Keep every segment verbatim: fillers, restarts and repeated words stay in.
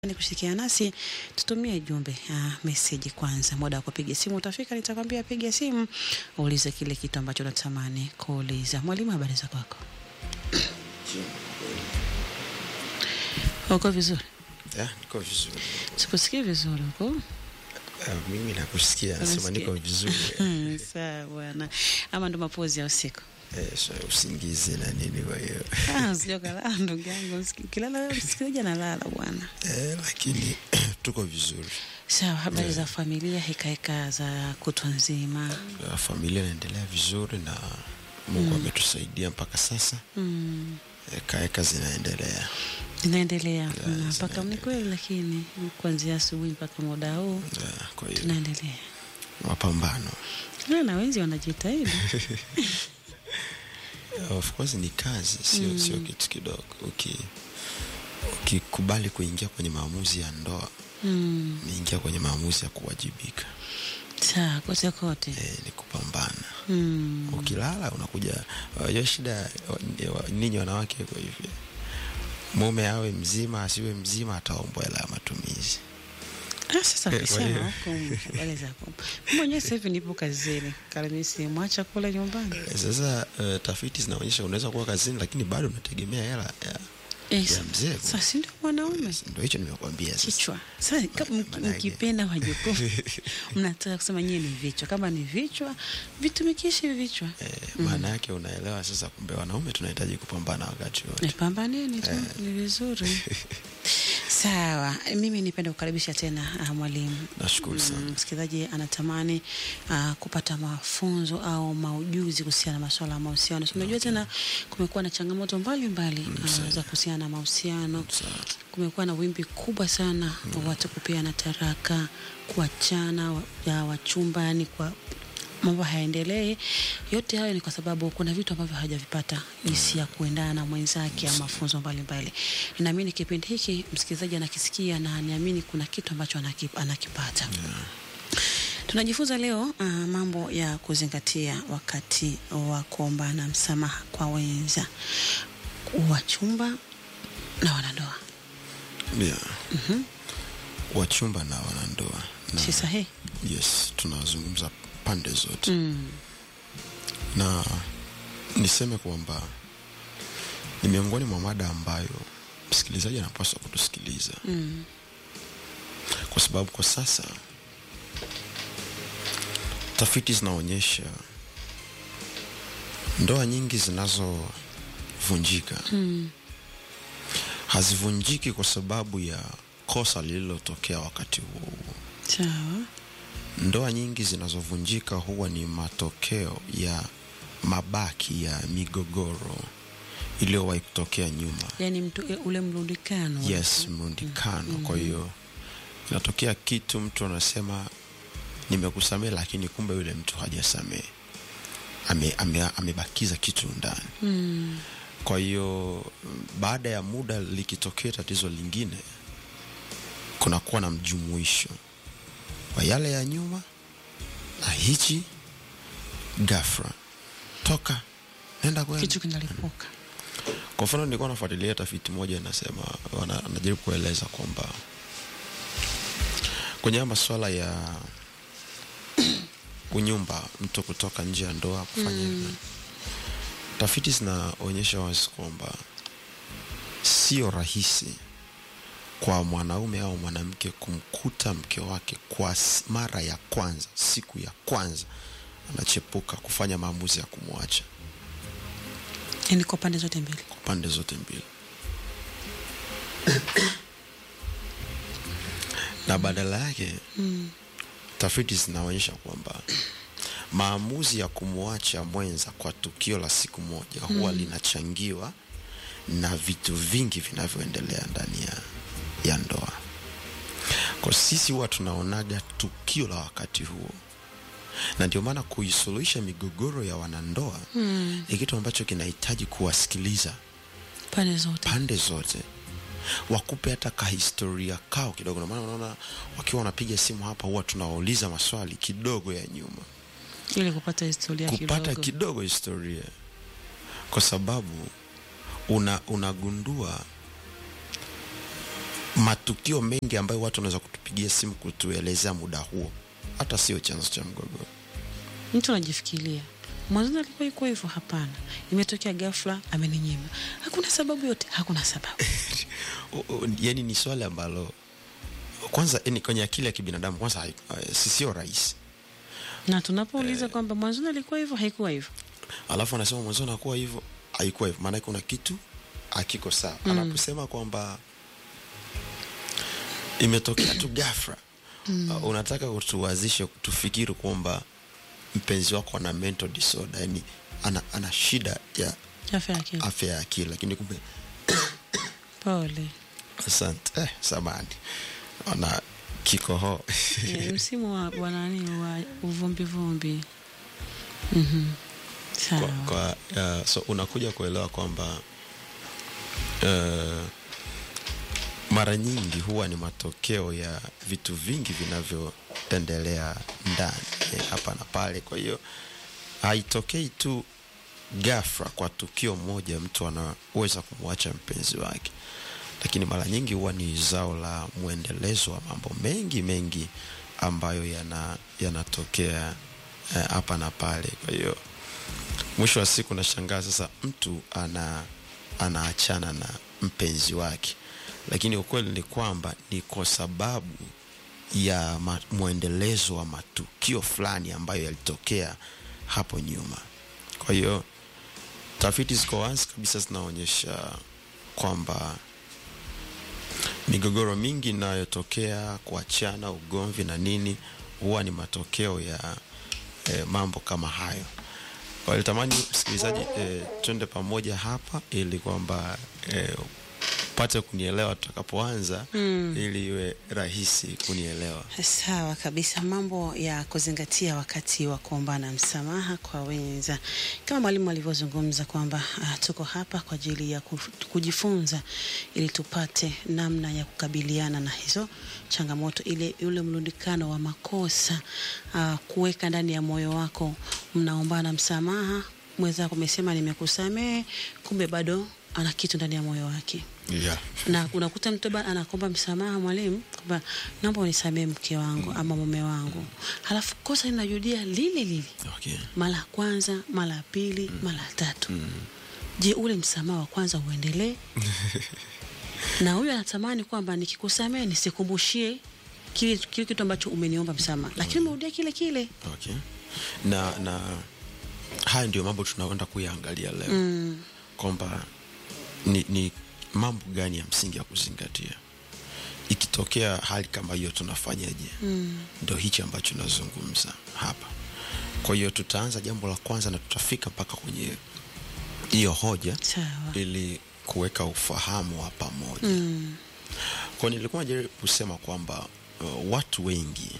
Ni kushirikiana nasi, tutumie jumbe uh, message kwanza. Muda wa kupiga simu utafika, nitakwambia piga simu uulize kile kitu ambacho unatamani kuuliza. Mwalimu, habari za kwako? Uko vizuri? Ya, niko vizuri. Sikusikii vizuri uko? Uh, mimi nakusikia, nasema niko vizuri. Sawa bwana. Ama ndo mapozi ya usiku? Eh, so usingizi na nini kwa hiyo. Ah, sio kala ndugu yangu, kilala usikija na lala bwana. Eh, lakini tuko vizuri. Sawa, habari yeah. za familia, heka heka za kutwa nzima? Uh, familia inaendelea vizuri na Mungu ametusaidia mm. mpaka sasa. Mm. Heka heka zinaendelea. Zinaendelea mpaka ni kweli, lakini kuanzia asubuhi mpaka muda huu yeah, kwa hiyo tunaendelea mapambano. Na wenzi wanajitahidi. Of course ni kazi, sio mm. sio kitu kidogo. Okay. Ukikubali kuingia kwenye maamuzi ya ndoa, mm. niingia kwenye maamuzi ya kuwajibika. Sawa, kote kote. Eh, ni kupambana. Mm. Ukilala unakuja hiyo shida ninyi wanawake kwa hivyo. Mume awe mzima asiwe mzima ataombwa hela ya matumizi. Ah, sasa kusema huko habari zako. Mwenyewe sasa hivi nipo kazini. Karamisi mwacha kula nyumbani. Sasa uh, tafiti zinaonyesha unaweza kuwa kazini lakini bado unategemea hela ya yes. ya mzee. Sasa ndio mwanaume. Ndio hicho nimekuambia sasa. Kichwa. Sasa kama mkipenda wajuku mnataka kusema nyinyi ni vichwa. Kama ni vichwa, vitumikishe vichwa. Eh, maana yake unaelewa sasa, kumbe wanaume tunahitaji kupambana wakati wote. Pambaneni tu, eh. Ni vizuri. Sawa, mimi nipenda kukaribisha tena uh, mwalimu. Nashukuru sana. Mm, msikilizaji anatamani uh, kupata mafunzo au maujuzi kuhusiana na masuala ya mahusiano. So, unajua tena kumekuwa na changamoto mbalimbali uh, za kuhusiana na mahusiano. Kumekuwa na wimbi kubwa sana mm. watu kupeana taraka, kuachana ya wachumba, yani kwa mambo hayaendelee. Yote hayo ni kwa sababu kuna vitu ambavyo hajavipata jinsi ya kuendana na mwenzake au mafunzo mbalimbali. Ninaamini kipindi hiki msikilizaji anakisikia na niamini kuna kitu ambacho anakip, anakipata. Yeah. Tunajifunza leo uh, mambo ya kuzingatia wakati wa kuombana msamaha kwa wenza, wachumba na wanandoa. Yeah. Mhm. Wachumba na wanandoa. Si sahihi? Yes, tunazungumza pande zote. Mm. Na niseme kwamba ni miongoni mwa mada ambayo msikilizaji anapaswa kutusikiliza. Mm. Kwa sababu kwa sasa tafiti zinaonyesha ndoa nyingi zinazovunjika mm. hazivunjiki kwa sababu ya kosa lililotokea wakati huo. Sawa. Ndoa nyingi zinazovunjika huwa ni matokeo ya mabaki ya migogoro iliyowahi kutokea nyuma. Yaani mtu ule mrundikano. Yes, mrundikano. Mm-hmm. Kwa hiyo inatokea kitu mtu anasema nimekusamehe lakini kumbe yule mtu hajasamehe. Ame, ame, amebakiza kitu ndani. Mm. Kwa hiyo baada ya muda likitokea tatizo lingine kuna kuwa na mjumuisho wa yale ya nyuma na hichi ghafla toka nenda kwa kitu kinalipuka. Kwa mfano nilikuwa nafuatilia tafiti moja inasema anajaribu kueleza kwamba kwenye masuala ya unyumba mtu kutoka nje ya ndoa kufanya hivyo. Mm. Tafiti zinaonyesha wazi kwamba sio rahisi kwa mwanaume au mwanamke kumkuta mke wake kwa mara ya kwanza, siku ya kwanza anachepuka kufanya maamuzi ya kumwacha. Ni kwa pande zote mbili. Kwa pande zote mbili. Na badala yake mm. tafiti zinaonyesha kwamba maamuzi ya kumwacha mwenza kwa tukio la siku moja mm. huwa linachangiwa na vitu vingi vinavyoendelea ndani ya ya ndoa. Kwa sisi huwa tunaonaga tukio la wakati huo. Na ndio maana kuisuluhisha migogoro ya wanandoa mm. ni kitu ambacho kinahitaji kuwasikiliza pande zote. Pande zote. Wakupe hata ka historia kao kidogo. Na maana unaona wakiwa wanapiga simu hapa huwa tunawauliza maswali kidogo ya nyuma. Ili kupata historia kupata kidogo. Kupata kidogo historia. Kwa sababu una unagundua matukio mengi ambayo watu wanaweza kutupigia simu kutuelezea muda huo hata sio chanzo cha mgogoro. Mtu anajifikiria mwanzo alikuwa yuko hivyo, hapana, imetokea ghafla ameninyima, hakuna sababu yote, hakuna sababu. Yaani ni swali ambalo kwanza ni kwenye akili ya kibinadamu kwanza sio rahisi. Na tunapouliza eh, kwamba mwanzo alikuwa hivyo, haikuwa hivyo, alafu anasema mwanzo anakuwa hivyo, haikuwa hivyo, maana kuna kitu hakiko sawa. Mm. Anaposema kwamba imetokea tu ghafla, mm. uh, unataka kutuwazisha tufikiri kwamba mpenzi wako ana mental disorder, yani ana, ana shida ya afya ya akili, afya ya akili, lakini kumbe pole. Asante. Eh, samahani. Ana kikoho. Yeah, msimu wa bwana nini wa uvumbi vumbi. Mhm. Sawa. Kwa, kwa uh, so unakuja kuelewa kwamba uh, mara nyingi huwa ni matokeo ya vitu vingi vinavyoendelea ndani eh, hapa na pale. Kwa hiyo haitokei tu ghafla kwa tukio moja mtu anaweza kumwacha mpenzi wake, lakini mara nyingi huwa ni zao la muendelezo wa mambo mengi mengi ambayo yana yanatokea eh, hapa na pale. Kwa hiyo mwisho wa siku nashangaa sasa mtu ana anaachana na mpenzi wake, lakini ukweli ni kwamba ni kwa sababu ya muendelezo wa matukio fulani ambayo yalitokea hapo nyuma. Kwa hiyo tafiti ziko wazi kabisa zinaonyesha kwamba migogoro mingi inayotokea, kuachana, ugomvi na nini, huwa ni matokeo ya eh, mambo kama hayo. Kwa hiyo tamani msikilizaji eh, twende pamoja hapa ili kwamba eh, pate kunielewa tutakapoanza, mm. ili iwe rahisi kunielewa. Sawa kabisa, mambo ya kuzingatia wakati wa kuombana msamaha kwa wenza. Kama mwalimu alivyozungumza kwamba uh, tuko hapa kwa ajili ya kujifunza ili tupate namna ya kukabiliana na hizo changamoto, ile ule mlundikano wa makosa, uh, kuweka ndani ya moyo wako mnaombana msamaha, mwenza umesema nimekusamehe, kumbe bado ana kitu ndani ya moyo wake. Yeah. Na unakuta mtu bana anakuomba msamaha, mwalimu, kwamba naomba unisamehe mke wangu, mm. ama mume wangu. Halafu kosa linajudia lile lile. Okay. Mara kwanza, mara pili, mm. mara tatu. Mm. Je, ule msamaha wa kwanza uendelee? Na huyu anatamani kwamba nikikusamehe nisikumbushie kile kile kitu ambacho umeniomba msamaha, lakini umerudia okay. kile kile. Okay. Na na haya ndio mambo tunaenda kuyaangalia leo. Mm. Kwamba ni, ni mambo gani ya msingi ya kuzingatia ikitokea hali kama hiyo, tunafanyaje? Mm. Ndio hichi ambacho nazungumza hapa. Kwa hiyo tutaanza jambo la kwanza na tutafika mpaka kwenye hiyo hoja. Sawa. Ili kuweka ufahamu wa pamoja. Mm. Kwa nilikuwa najaribu kusema kwamba uh, watu wengi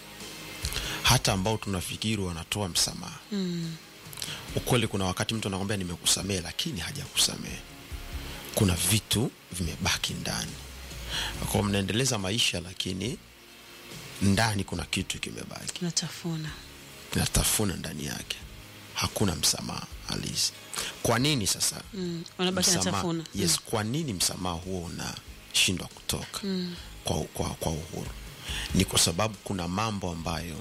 hata ambao tunafikiri wanatoa msamaha, mm. ukweli kuna wakati mtu anakuambia nimekusamehe lakini hajakusamehe. Kuna vitu vimebaki ndani. Kwa mnaendeleza maisha lakini ndani kuna kitu kimebaki. Kinatafuna. Kinatafuna ndani yake. Hakuna msamaha halisi. Kwa nini sasa? Mm, wanabaki natafuna. Yes, mm. Kwa nini msamaha huo unashindwa kutoka? Mm. Kwa kwa kwa uhuru? Ni kwa sababu kuna mambo ambayo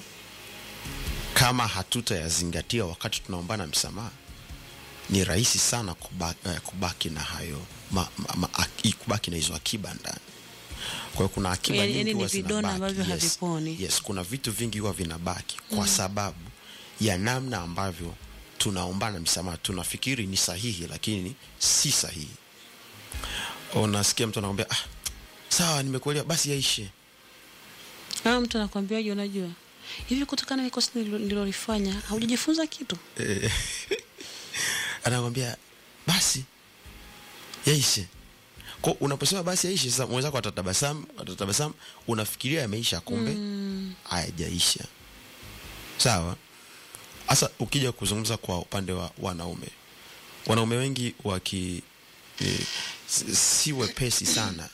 kama hatutayazingatia wakati tunaombana msamaha, ni rahisi sana kubaki, uh, kubaki na hayo ma, ma, ma, kubaki na hizo akiba ndani. Kwa hiyo kuna akiba yani, nyingi huwa zinabaki. Yes, haviponi. Yes, kuna vitu vingi huwa vinabaki kwa mm. sababu ya namna ambavyo tunaombana msamaha. Tunafikiri ni sahihi lakini si sahihi. Unasikia mtu anakuambia ah, sawa nimekuelewa basi yaishe. Kama mtu anakuambia unajua hivi kutokana na kosa nililofanya haujajifunza kitu. Anakuambia basi yaishe. Kwa unaposema basi yaishe, sasa mwenzako kwa atatabasamu, atatabasamu, unafikiria yameisha, kumbe mm. hayajaisha. Sawa? Asa ukija kuzungumza kwa upande wa wanaume. Wanaume wengi waki e, si wepesi sana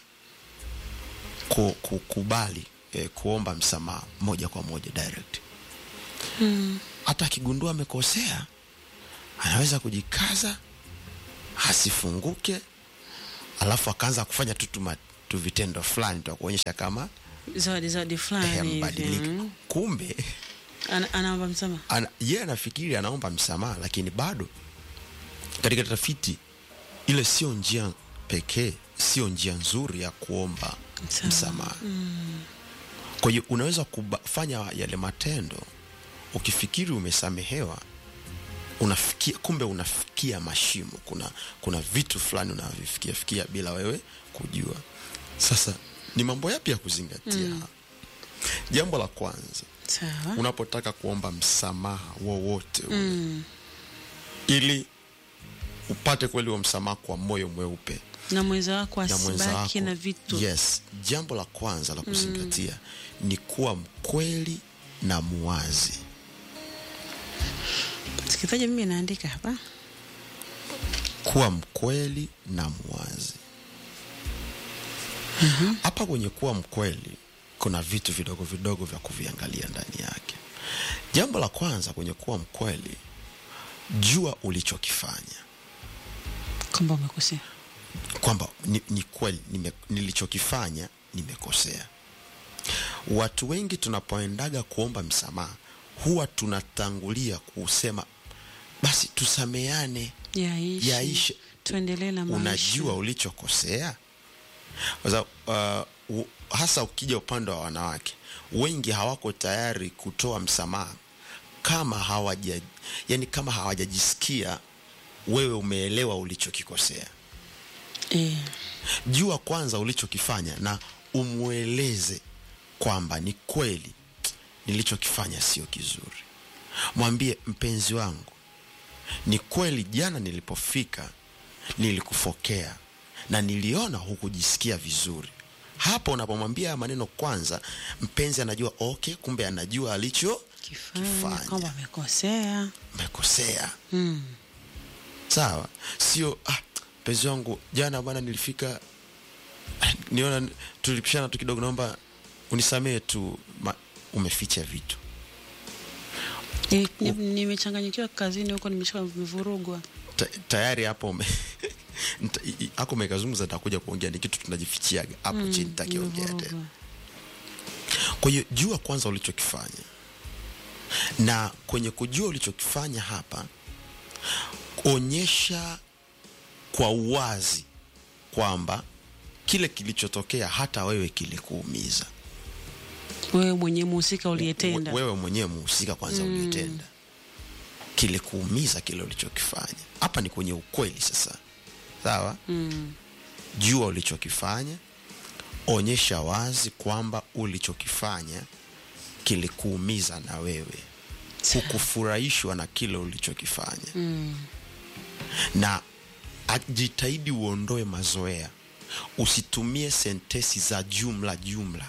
kukubali e, kuomba msamaha moja kwa moja direct. Mm. Hata akigundua amekosea anaweza kujikaza, asifunguke, alafu akaanza kufanya tu tu vitendo fulani tu kuonyesha kama zawadi zawadi fulani hivi. Kumbe ana, anaomba msamaha. Ana, yeye anafikiri anaomba msamaha, lakini bado katika tafiti ile sio njia pekee, sio njia nzuri ya kuomba msamaha. Mm. Kwa hiyo unaweza kufanya yale matendo ukifikiri umesamehewa, unafikia kumbe unafikia mashimo. Kuna kuna vitu fulani unavifikia fikia bila wewe kujua. Sasa ni mambo yapi ya kuzingatia? Mm. Jambo la kwanza, sawa, unapotaka kuomba msamaha wowote ule, mm, ili upate kweli wa msamaha kwa moyo mweupe na mwenza wako asibaki na vitu. Yes, jambo la kwanza la kuzingatia, mm, ni kuwa mkweli na muwazi. Sikitaje mimi naandika hapa. Kuwa mkweli na muwazi. Hapa, mm-hmm, kwenye kuwa mkweli kuna vitu vidogo vidogo vya kuviangalia ndani yake. Jambo la kwanza kwenye kuwa mkweli, jua ulichokifanya. Kwamba umekosea. Kwamba ni, ni kweli nime, nilichokifanya nimekosea. Watu wengi tunapoendaga kuomba msamaha huwa tunatangulia kusema basi tusameane, yaishi, yaishi, tuendelee na maisha. Unajua ulichokosea? Sasa uh, hasa ukija upande wa wanawake, wengi hawako tayari kutoa msamaha kama hawaja yani kama hawajajisikia wewe umeelewa ulichokikosea. Eh. Jua kwanza ulichokifanya na umueleze kwamba ni kweli nilichokifanya sio kizuri. Mwambie, mpenzi wangu, ni kweli jana nilipofika nilikufokea na niliona hukujisikia vizuri. Hapo unapomwambia maneno kwanza, mpenzi anajua okay, kumbe anajua alicho kifanya, kwamba amekosea. Amekosea. Mm. Sawa, sio ah, mpenzi wangu jana bwana nilifika niona tulipishana tu kidogo, naomba unisamehe tu, umeficha vitu. Nimechanganyikiwa kazini huko, nimeshavurugwa. Ta, tayari hapo ume hako umekazungumza, nitakuja kuongea ni kitu tunajifichiaga hapo, mm, chini nitakiongea tena. Kwa hiyo jua kwanza ulichokifanya, na kwenye kujua ulichokifanya hapa, onyesha kwa uwazi kwamba kile kilichotokea hata wewe kilikuumiza. Wewe mwenyewe mhusika uliyetenda. Wewe mwenyewe mhusika kwanza, mm, uliyetenda. Kilikuumiza kile ulichokifanya. Hapa ni kwenye ukweli sasa. Sawa? Mm. Jua ulichokifanya, onyesha wazi kwamba ulichokifanya kilikuumiza na wewe hukufurahishwa na kile ulichokifanya. Mm. Na ajitahidi uondoe mazoea. Usitumie sentesi za jumla jumla.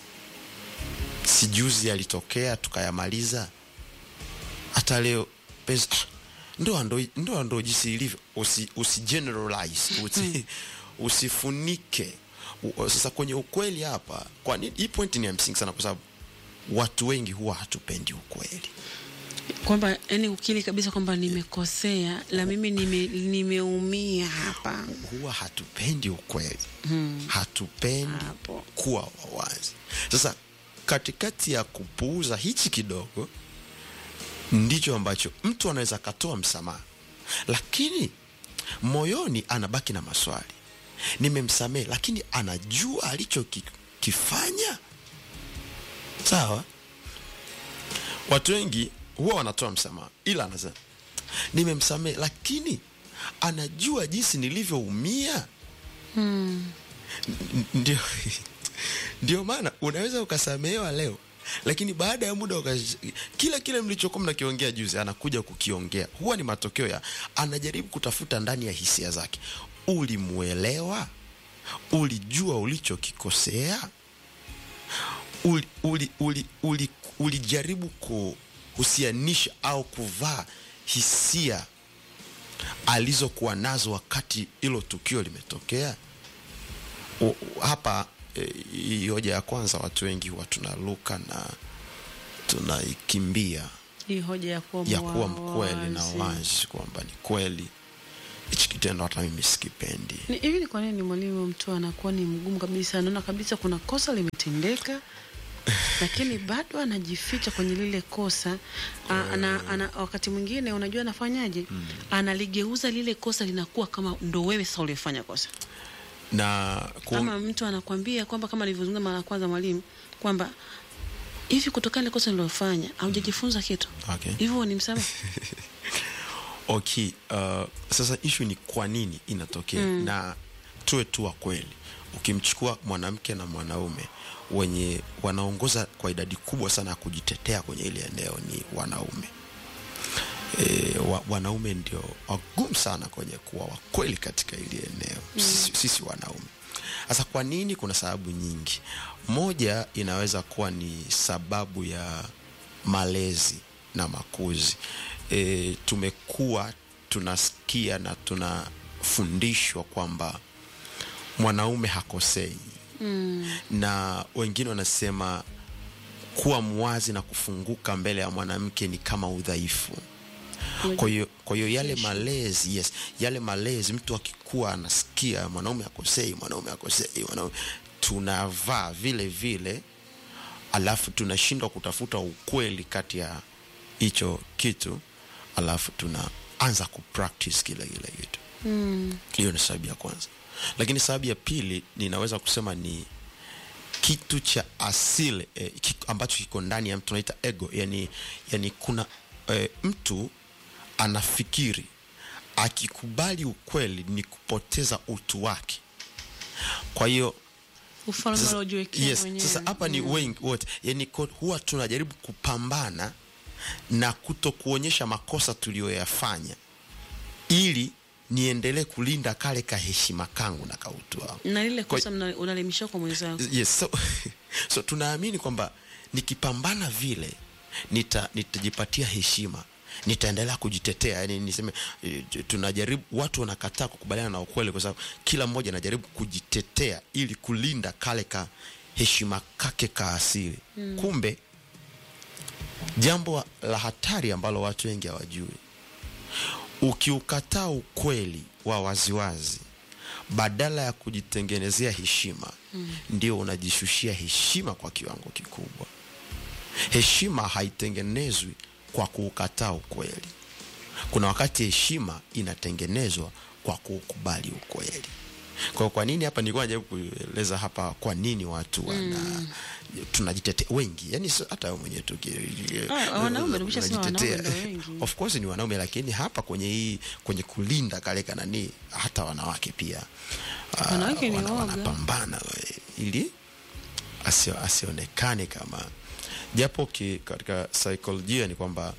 Sijuzi yalitokea tukayamaliza, hata leo pesa ndo ndo ndo ndo jinsi ilivyo. Usi, usi generalize, usi, usifunike. Sasa kwenye ukweli hapa, kwa nini hii point ni ya msingi sana? Kwa sababu watu wengi huwa hatupendi ukweli. Kwamba yani ukili kabisa kwamba nimekosea, la mimi nime nimeumia hapa. Huwa hatupendi ukweli. Hmm. Hatupendi hapo kuwa wazi. Sasa katikati ya kupuuza hichi kidogo, ndicho ambacho mtu anaweza katoa msamaha, lakini moyoni anabaki na maswali. Nimemsamehe, lakini anajua alichokifanya. Sawa? Watu wengi huwa wanatoa msamaha, ila anasema nimemsamehe, lakini anajua jinsi nilivyoumia. Hmm. Ndio ndio maana unaweza ukasamehewa leo, lakini baada ya muda ukash... kila kile mlichokuwa mnakiongea juzi anakuja kukiongea. Huwa ni matokeo ya anajaribu kutafuta ndani ya hisia zake. Ulimuelewa? Ulijua ulichokikosea? Uli uli uli uli ulijaribu kuhusianisha au kuvaa hisia alizokuwa nazo wakati hilo tukio limetokea? O, hapa hii e, hoja ya kwanza watu wengi huwa tunaluka na tunaikimbia. Hii hoja ya kuwa ya kuwa mkweli na wazi kwamba ni kweli hichi kitendo hata mimi sikipendi. Ni hivi ni kwa nini mwalimu mtu anakuwa ni mgumu kabisa, anaona kabisa kuna kosa limetendeka lakini bado anajificha kwenye lile kosa. A, ana, ana, wakati mwingine unajua anafanyaje? Mm. Analigeuza lile kosa linakuwa kama ndo wewe sasa ulifanya kosa. Na ku... ama mtu anakuambia kwamba kama alivyozungumza mara kwanza mwalimu kwamba hivi kutokana na kosa nilofanya haujajifunza kitu. Okay. Hivyo ni msamaha. Okay, uh, sasa issue ni kwa nini inatokea? Mm. Na tuwe tu wa kweli. Ukimchukua mwanamke na mwanaume wenye wanaongoza kwa idadi kubwa sana kujitetea kwenye ile eneo ni wanaume. E, wa, wanaume ndio wagumu sana kwenye kuwa wa kweli katika ile eneo. Mm. Sisi, sisi wanaume. Sasa kwa nini? Kuna sababu nyingi. Moja inaweza kuwa ni sababu ya malezi na makuzi. E, tumekuwa tunasikia na tunafundishwa kwamba mwanaume hakosei. Mm. Na wengine wanasema kuwa mwazi na kufunguka mbele ya mwanamke ni kama udhaifu. Kwa hiyo kwa hiyo yale malezi, yes, yale malezi mtu akikuwa anasikia mwanaume hakosei, mwanaume hakosei, mwanaume, tunavaa vile vile, alafu tunashindwa kutafuta ukweli kati ya hicho kitu, alafu tunaanza kupractice kile kile kitu. Mm. Hiyo ni sababu ya kwanza. Lakini sababu ya pili ninaweza kusema ni kitu cha asili eh, ambacho kiko ndani ya mtu, tunaita ego. Yani yani kuna eh, mtu anafikiri akikubali ukweli ni kupoteza utu wake. Kwa hiyo ufalme unaojiwekea yes, mwenyewe. Sasa hapa ni mm. wengi wote, yani huwa tunajaribu kupambana na kutokuonyesha makosa tuliyoyafanya ili niendelee kulinda kale ka heshima kangu na kautu wangu. Na lile kosa unalimisha kwa mwenzako. Yes, so so tunaamini kwamba nikipambana vile nita nitajipatia heshima, nitaendelea kujitetea. Yani niseme tunajaribu, watu wanakataa kukubaliana na ukweli kwa sababu kila mmoja anajaribu kujitetea ili kulinda kale ka heshima kake ka asili. Mm. Kumbe jambo la hatari ambalo watu wengi hawajui, ukiukataa ukweli wa waziwazi badala ya kujitengenezea heshima, mm. ndio unajishushia heshima kwa kiwango kikubwa. Heshima haitengenezwi kwa kuukataa ukweli. Kuna wakati heshima inatengenezwa kwa kukubali ukweli. Kwa kwa nini hapa nilikuwa najaribu kueleza hapa kwa nini watu wana mm. tunajitetea wengi. Yani so, hata wewe mwenyewe tu ah, wanaume ndio wanaume wengi. Of course ni wanaume, lakini hapa kwenye hii kwenye kulinda kale kanani hata wanawake pia wanawake uh, ni wana, wanapambana ili asio asionekane kama, japo katika saikolojia ni kwamba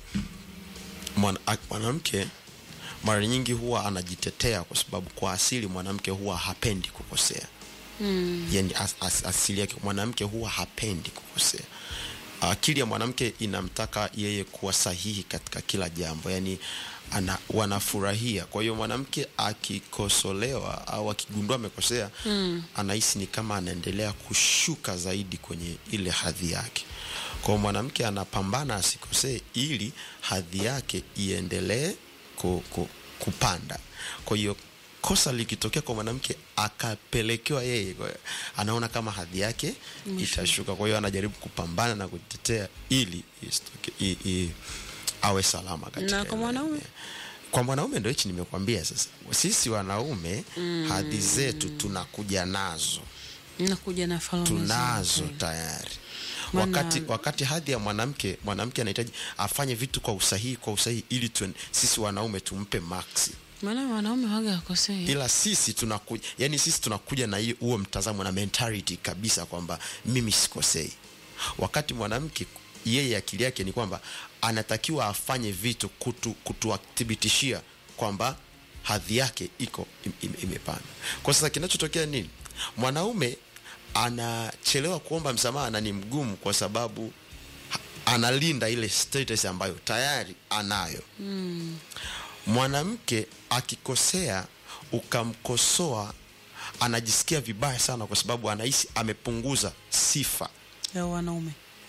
mwanamke mara nyingi huwa anajitetea kwa sababu kwa asili mwanamke huwa hapendi kukosea. Mm. Yani as, as, asili yake mwanamke huwa hapendi kukosea. Akili ya mwanamke inamtaka yeye kuwa sahihi katika kila jambo. Yani ana wanafurahia. Kwa hiyo mwanamke akikosolewa au akigundua amekosea, mm. anahisi ni kama anaendelea kushuka zaidi kwenye ile hadhi yake. Kwa mwanamke anapambana asikosee ili hadhi yake iendelee ku, ku, kupanda. Kwa hiyo kosa likitokea kwa mwanamke akapelekewa yeye, anaona kama hadhi yake itashuka. Kwa hiyo anajaribu kupambana na kujitetea ili isitoke, i, i, awe salama katika. Na kwa mwanaume, kwa mwanaume ndio hichi nimekuambia sasa. Sisi wanaume mm. hadhi zetu tunakuja nazo. Nakuja na falme tunazo tayari. Mana... Wakati wakati hadhi ya mwanamke, mwanamke anahitaji afanye vitu kwa usahihi kwa usahihi ili tu, sisi wanaume tumpe max. Maana wanaume hawaga wakosei. Ila sisi tunakuja, yani sisi tunakuja na hiyo huo mtazamo na mentality kabisa kwamba mimi sikosei. Wakati mwanamke yeye akili yake ni kwamba anatakiwa afanye vitu kutu kutuathibitishia kwamba hadhi yake iko imepanda. Kwa sasa kinachotokea nini? Mwanaume anachelewa kuomba msamaha na ni mgumu kwa sababu analinda ile status ambayo tayari anayo. Mm. Mwanamke akikosea ukamkosoa anajisikia vibaya sana kwa sababu anahisi amepunguza sifa ya wanaume.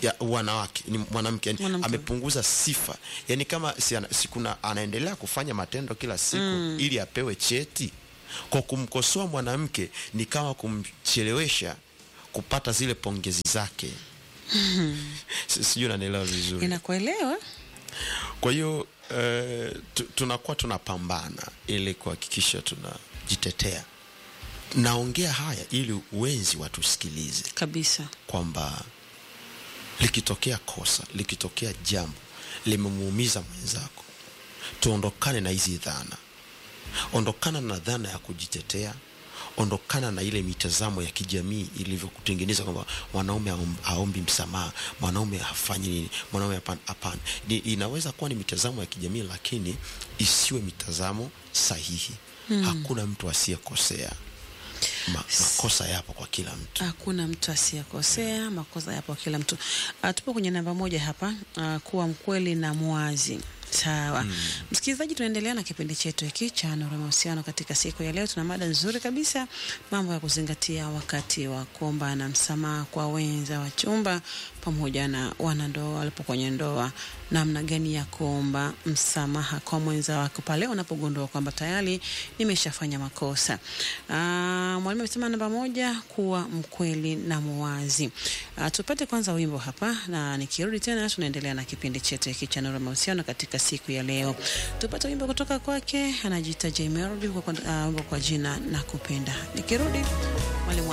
ya wanawake ni mwanamke, yani Mwanamke. amepunguza sifa, yani kama si, ana, si kuna anaendelea kufanya matendo kila siku mm. ili apewe cheti. Kwa kumkosoa mwanamke ni kama kumchelewesha kupata zile pongezi zake. mm. Sijui unanielewa vizuri. Inakuelewa. Kwa hiyo uh, tunakuwa tunapambana ili kuhakikisha tunajitetea. Naongea haya ili uwenzi watusikilize Kabisa. Kwamba likitokea kosa, likitokea jambo limemuumiza mwenzako, tuondokane na hizi dhana. Ondokana na dhana ya kujitetea, ondokana na ile mitazamo ya kijamii ilivyokutengeneza kwamba mwanaume haombi msamaha, mwanaume hafanyi nini, mwanaume hapana. Hapana. Inaweza kuwa ni mitazamo ya kijamii lakini isiwe mitazamo sahihi. Hmm. Hakuna mtu asiyekosea. Ma, makosa yapo kwa kila mtu. Hakuna mtu asiyekosea, makosa yapo kwa kila mtu. Uh, tupo kwenye namba moja hapa, uh, kuwa mkweli na muwazi. Sawa. Mm. Msikilizaji, tunaendelea na kipindi chetu hiki cha Nuru ya Mahusiano. Katika siku ya leo tuna mada nzuri kabisa, mambo ya kuzingatia wakati wa kuomba na msamaha kwa wenza wa chumba pamoja na wanandoa walipo kwenye ndoa. Namna gani ya kuomba msamaha kwa mwenza wako pale unapogundua kwamba tayari nimeshafanya makosa. Ah, mwalimu amesema namba moja, kuwa mkweli na muwazi. Ah, tupate kwanza wimbo hapa na nikirudi tena tunaendelea na kipindi chetu hiki cha Nuru ya Mahusiano katika siku ya leo. Tupate wimbo kutoka kwake, anajiita J Melody kwa, uh, kwa jina Nakupenda. Nikirudi mwalimu